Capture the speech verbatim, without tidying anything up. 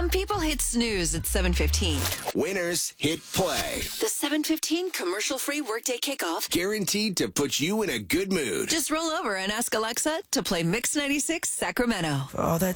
Some people hit snooze at seven fifteen. Winners hit play. The seven fifteen commercial-free workday kickoff. Guaranteed to put you in a good mood. Just roll over and ask Alexa to play Mix ninety-six Sacramento. For all that